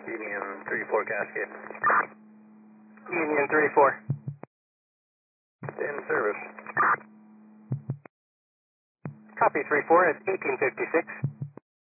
Union 3-4 Cascade. Union 3-4. In service. Copy 3-4 at 1856.